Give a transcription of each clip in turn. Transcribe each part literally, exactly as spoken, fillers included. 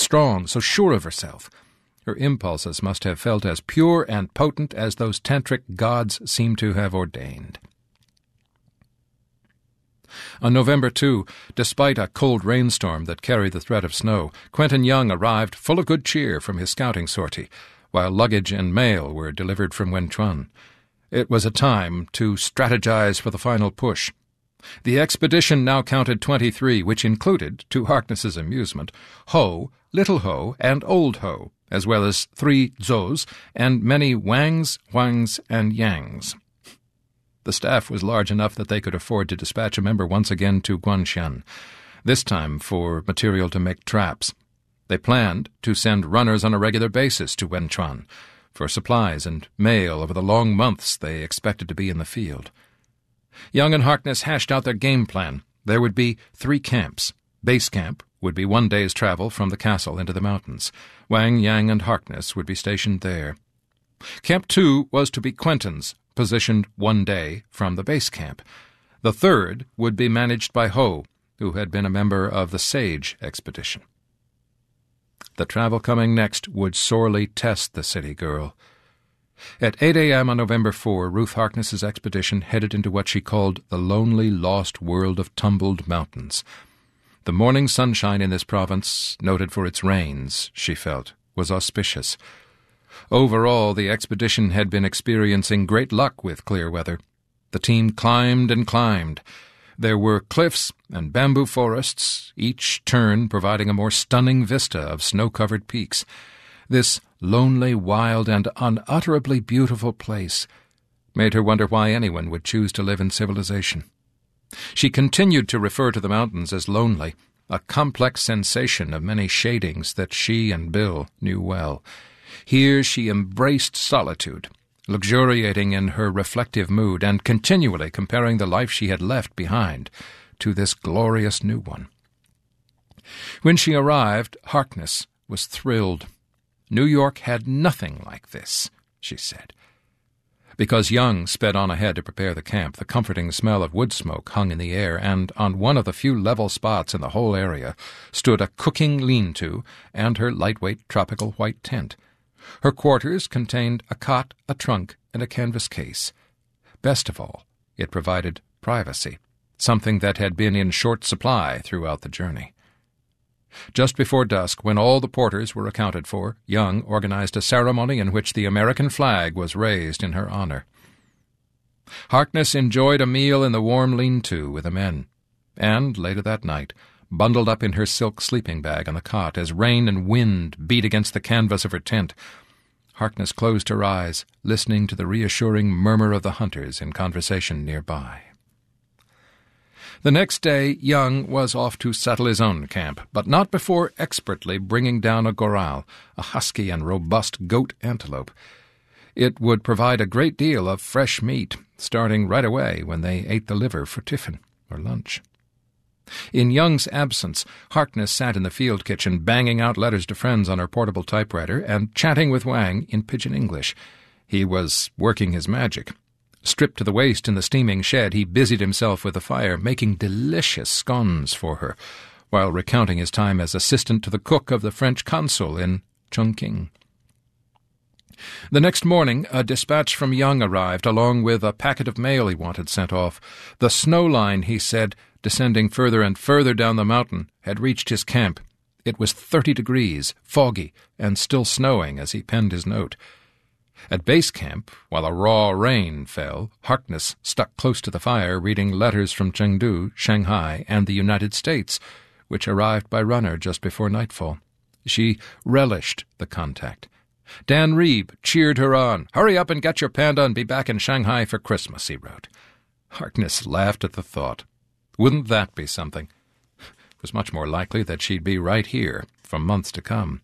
strong, so sure of herself. Her impulses must have felt as pure and potent as those tantric gods seem to have ordained. On November second, despite a cold rainstorm that carried the threat of snow, Quentin Young arrived full of good cheer from his scouting sortie, while luggage and mail were delivered from Wenchuan. It was a time to strategize for the final push. The expedition now counted twenty-three, which included, to Harkness's amusement, Ho, Little Ho, and Old Ho, as well as three Zhous and many Wangs, Huangs, and Yangs. The staff was large enough that they could afford to dispatch a member once again to Guanshan, this time for material to make traps. They planned to send runners on a regular basis to Wenchuan for supplies and mail over the long months they expected to be in the field. Young and Harkness hashed out their game plan. There would be three camps. Base camp would be one day's travel from the castle into the mountains. Wang, Yang, and Harkness would be stationed there. Camp two was to be Quentin's, positioned one day from the base camp. The third would be managed by Ho, who had been a member of the Sage expedition. The travel coming next would sorely test the city girl. At eight a.m. on November fourth, Ruth Harkness's expedition headed into what she called the lonely, lost world of tumbled mountains. The morning sunshine in this province, noted for its rains, she felt, was auspicious. Overall, the expedition had been experiencing great luck with clear weather. The team climbed and climbed. There were cliffs and bamboo forests, each turn providing a more stunning vista of snow-covered peaks. This lonely, wild, and unutterably beautiful place made her wonder why anyone would choose to live in civilization. She continued to refer to the mountains as lonely, a complex sensation of many shadings that she and Bill knew well. Here she embraced solitude, luxuriating in her reflective mood and continually comparing the life she had left behind to this glorious new one. When she arrived, Harkness was thrilled. New York had nothing like this, she said. Because Young sped on ahead to prepare the camp, the comforting smell of wood smoke hung in the air, and on one of the few level spots in the whole area stood a cooking lean-to and her lightweight tropical white tent. Her quarters contained a cot, a trunk, and a canvas case. Best of all, it provided privacy, something that had been in short supply throughout the journey. Just before dusk, when all the porters were accounted for, Young organized a ceremony in which the American flag was raised in her honor. Harkness enjoyed a meal in the warm lean-to with the men, and, later that night, bundled up in her silk sleeping bag on the cot as rain and wind beat against the canvas of her tent, Harkness closed her eyes, listening to the reassuring murmur of the hunters in conversation nearby. The next day, Young was off to settle his own camp, but not before expertly bringing down a goral, a husky and robust goat antelope. It would provide a great deal of fresh meat, starting right away when they ate the liver for tiffin or lunch. In Young's absence, Harkness sat in the field kitchen banging out letters to friends on her portable typewriter and chatting with Wang in pidgin English. He was working his magic. Stripped to the waist in the steaming shed, he busied himself with the fire, making delicious scones for her, while recounting his time as assistant to the cook of the French consul in Chongqing. The next morning, a dispatch from Young arrived, along with a packet of mail he wanted sent off. The snow line, he said, descending further and further down the mountain, had reached his camp. It was thirty degrees, foggy, and still snowing as he penned his note. At base camp, while a raw rain fell, Harkness stuck close to the fire, reading letters from Chengdu, Shanghai, and the United States, which arrived by runner just before nightfall. She relished the contact. Dan Reeb cheered her on. "Hurry up and get your panda and be back in Shanghai for Christmas," he wrote. Harkness laughed at the thought. Wouldn't that be something? It was much more likely that she'd be right here for months to come.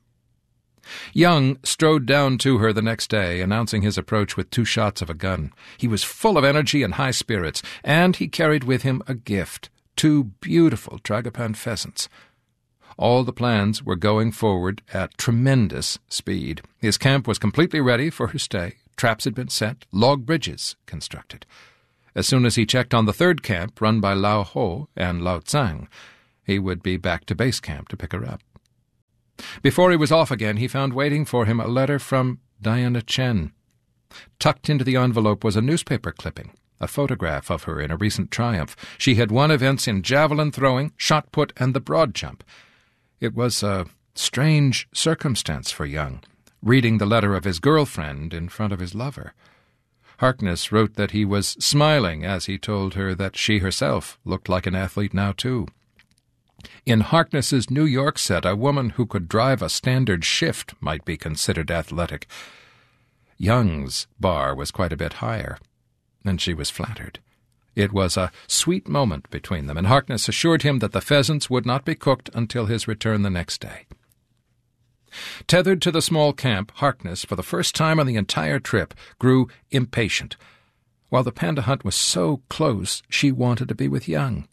Young strode down to her the next day, announcing his approach with two shots of a gun. He was full of energy and high spirits, and he carried with him a gift, two beautiful Tragopan pheasants. All the plans were going forward at tremendous speed. His camp was completely ready for her stay. Traps had been set, log bridges constructed. As soon as he checked on the third camp, run by Lao Ho and Lao Tsang, he would be back to base camp to pick her up. Before he was off again, he found waiting for him a letter from Diana Chen. Tucked into the envelope was a newspaper clipping, a photograph of her in a recent triumph. She had won events in javelin throwing, shot put, and the broad jump. It was a strange circumstance for Young, reading the letter of his girlfriend in front of his lover. Harkness wrote that he was smiling as he told her that she herself looked like an athlete now, too. In Harkness's New York set, a woman who could drive a standard shift might be considered athletic. Young's bar was quite a bit higher, and she was flattered. It was a sweet moment between them, and Harkness assured him that the pheasants would not be cooked until his return the next day. Tethered to the small camp, Harkness, for the first time on the entire trip, grew impatient. While the panda hunt was so close, she wanted to be with Young.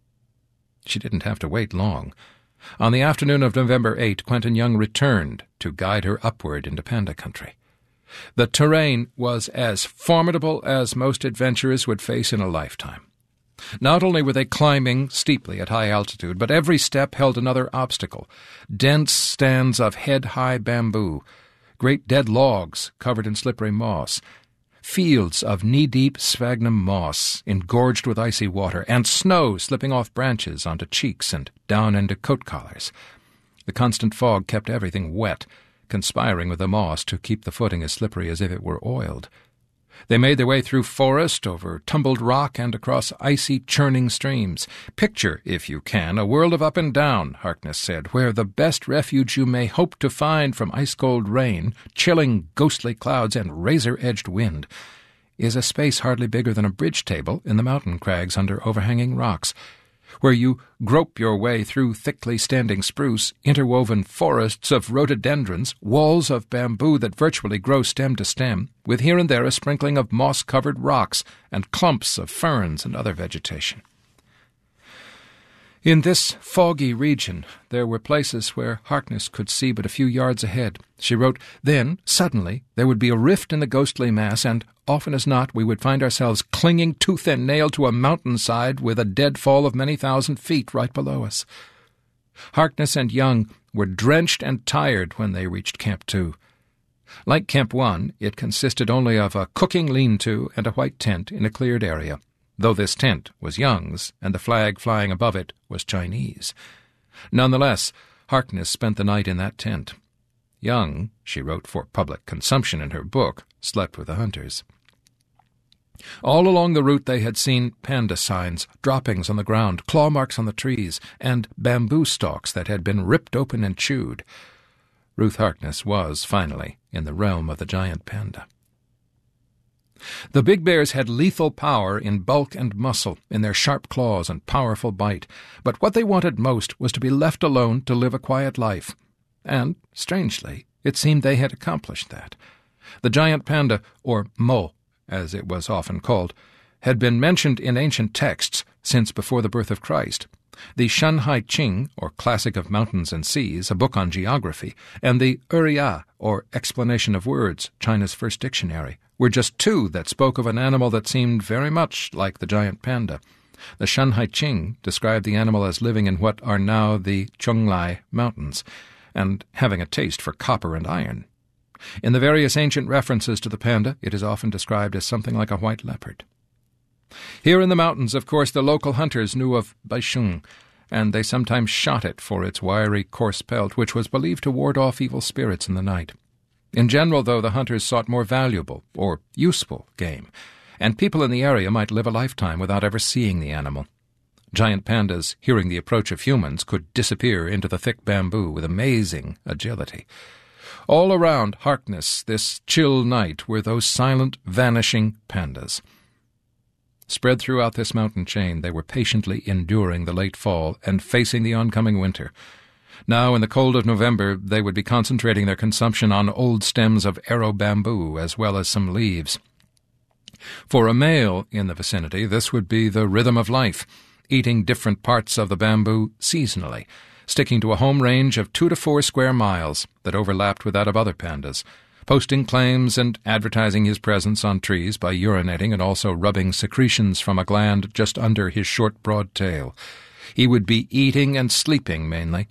She didn't have to wait long. On the afternoon of November eighth, Quentin Young returned to guide her upward into panda country. The terrain was as formidable as most adventurers would face in a lifetime. Not only were they climbing steeply at high altitude, but every step held another obstacle. Dense stands of head-high bamboo, great dead logs covered in slippery moss, fields of knee-deep sphagnum moss engorged with icy water, and snow slipping off branches onto cheeks and down into coat collars. The constant fog kept everything wet, conspiring with the moss to keep the footing as slippery as if it were oiled. They made their way through forest, over tumbled rock, and across icy, churning streams. Picture, if you can, a world of up and down, Harkness said, where the best refuge you may hope to find from ice-cold rain, chilling, ghostly clouds, and razor-edged wind is a space hardly bigger than a bridge table in the mountain crags under overhanging rocks, where you grope your way through thickly standing spruce, interwoven forests of rhododendrons, walls of bamboo that virtually grow stem to stem, with here and there a sprinkling of moss-covered rocks and clumps of ferns and other vegetation. In this foggy region, there were places where Harkness could see but a few yards ahead. She wrote, then, suddenly, there would be a rift in the ghostly mass, and often as not we would find ourselves clinging tooth and nail to a mountainside with a deadfall of many thousand feet right below us. Harkness and Young were drenched and tired when they reached Camp Two. Like Camp One, it consisted only of a cooking lean-to and a white tent in a cleared area, though this tent was Young's and the flag flying above it was Chinese. Nonetheless, Harkness spent the night in that tent. Young, she wrote for public consumption in her book, slept with the hunters. All along the route they had seen panda signs, droppings on the ground, claw marks on the trees, and bamboo stalks that had been ripped open and chewed. Ruth Harkness was, finally, in the realm of the giant panda. The big bears had lethal power in bulk and muscle, in their sharp claws and powerful bite, but what they wanted most was to be left alone to live a quiet life. And, strangely, it seemed they had accomplished that. The giant panda, or mo, as it was often called, had been mentioned in ancient texts since before the birth of Christ. The Shanhai Qing, or Classic of Mountains and Seas, a book on geography, and the Uriya, or Explanation of Words, China's first dictionary, were just two that spoke of an animal that seemed very much like the giant panda. The Shanhai Qing described the animal as living in what are now the Chonglai Mountains, and having a taste for copper and iron. In the various ancient references to the panda, it is often described as something like a white leopard. Here in the mountains, of course, the local hunters knew of Baisheng, and they sometimes shot it for its wiry, coarse pelt, which was believed to ward off evil spirits in the night. In general, though, the hunters sought more valuable, or useful, game, and people in the area might live a lifetime without ever seeing the animal. Giant pandas, hearing the approach of humans, could disappear into the thick bamboo with amazing agility. All around Harkness this chill night were those silent, vanishing pandas. Spread throughout this mountain chain, they were patiently enduring the late fall and facing the oncoming winter. Now, in the cold of November, they would be concentrating their consumption on old stems of arrow bamboo as well as some leaves. For a male in the vicinity, this would be the rhythm of life, eating different parts of the bamboo seasonally, sticking to a home range of two to four square miles that overlapped with that of other pandas, posting claims and advertising his presence on trees by urinating and also rubbing secretions from a gland just under his short, broad tail. He would be eating and sleeping mainly.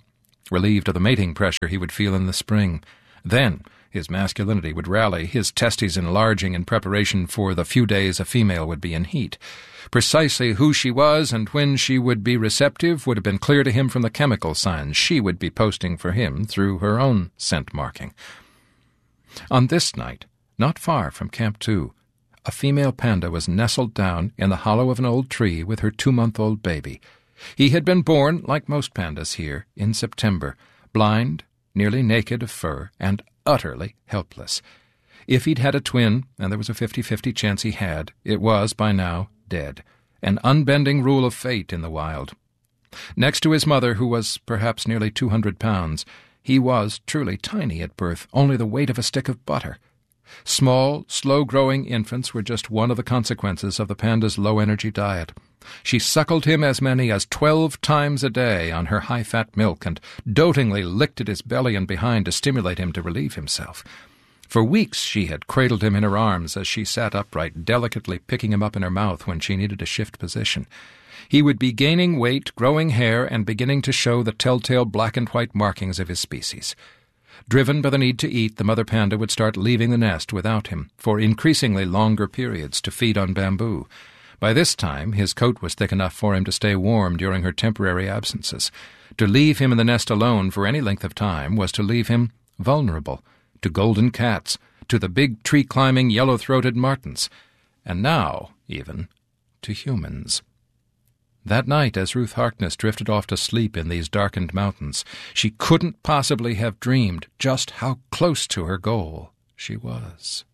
relieved of the mating pressure he would feel in the spring. Then his masculinity would rally, his testes enlarging in preparation for the few days a female would be in heat. Precisely who she was and when she would be receptive would have been clear to him from the chemical signs she would be posting for him through her own scent marking. On this night, not far from Camp two, a female panda was nestled down in the hollow of an old tree with her two-month-old baby. He had been born, like most pandas here, in September, blind, nearly naked of fur, and utterly helpless. If he'd had a twin, and there was a fifty-fifty chance he had, it was, by now, dead. An unbending rule of fate in the wild. Next to his mother, who was perhaps nearly two hundred pounds, he was truly tiny at birth, only the weight of a stick of butter. Small, slow-growing infants were just one of the consequences of the panda's low-energy diet. She suckled him as many as twelve times a day on her high-fat milk and dotingly licked at his belly and behind to stimulate him to relieve himself. For weeks she had cradled him in her arms as she sat upright, delicately picking him up in her mouth when she needed to shift position. He would be gaining weight, growing hair, and beginning to show the telltale black and white markings of his species. Driven by the need to eat, the mother panda would start leaving the nest without him for increasingly longer periods to feed on bamboo. By this time, his coat was thick enough for him to stay warm during her temporary absences. To leave him in the nest alone for any length of time was to leave him vulnerable to golden cats, to the big tree-climbing yellow-throated martens, and now, even, to humans. That night, as Ruth Harkness drifted off to sleep in these darkened mountains, she couldn't possibly have dreamed just how close to her goal she was.